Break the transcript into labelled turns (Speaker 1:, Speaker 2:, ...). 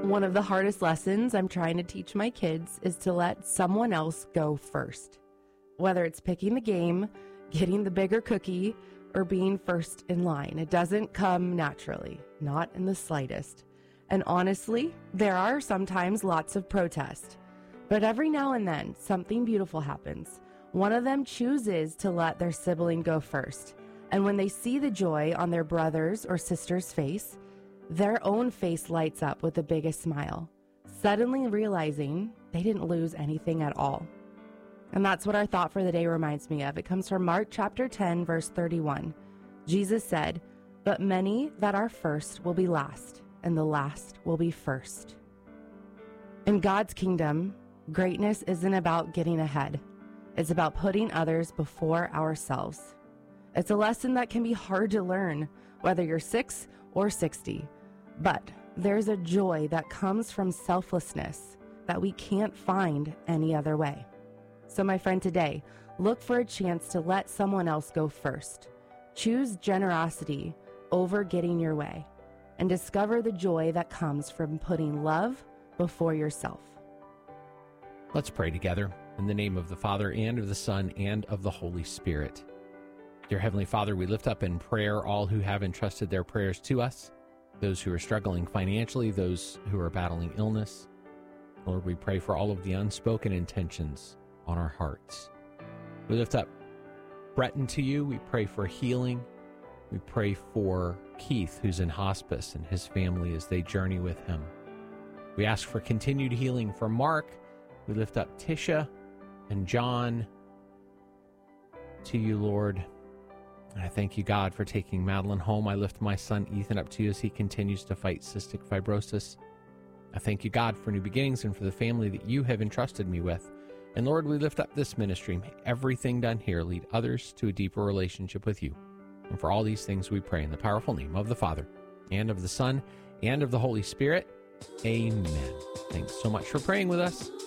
Speaker 1: One of the hardest lessons I'm trying to teach my kids is to let someone else go first. Whether it's picking the game, getting the bigger cookie, or being first in line. It doesn't come naturally, not in the slightest. And honestly, there are sometimes lots of protest. But every now and then, something beautiful happens. One of them chooses to let their sibling go first. And when they see the joy on their brother's or sister's face, their own face lights up with the biggest smile, suddenly realizing they didn't lose anything at all. And that's what our thought for the day reminds me of. It comes from Mark chapter 10, verse 31. Jesus said, "But many that are first will be last, and the last will be first." In God's kingdom, greatness isn't about getting ahead. It's about putting others before ourselves. It's a lesson that can be hard to learn, whether you're 6 or 60. But there's a joy that comes from selflessness that we can't find any other way. So my friend, today, look for a chance to let someone else go first. Choose generosity over getting your way, and discover the joy that comes from putting love before yourself.
Speaker 2: Let's pray together in the name of the Father, and of the Son, and of the Holy Spirit. Dear Heavenly Father, we lift up in prayer all who have entrusted their prayers to us, those who are struggling financially, those who are battling illness. Lord, we pray for all of the unspoken intentions on our hearts. We lift up Breton to you. We pray for healing. We pray for Keith, who's in hospice, and his family as they journey with him. We ask for continued healing for Mark. We lift up Tisha and John to you, Lord. And I thank you, God, for taking Madeline home. I lift my son Ethan up to you as he continues to fight cystic fibrosis. I thank you, God, for new beginnings and for the family that you have entrusted me with. And Lord, we lift up this ministry. May everything done here lead others to a deeper relationship with you. And for all these things we pray in the powerful name of the Father, and of the Son, and of the Holy Spirit. Amen. Thanks so much for praying with us.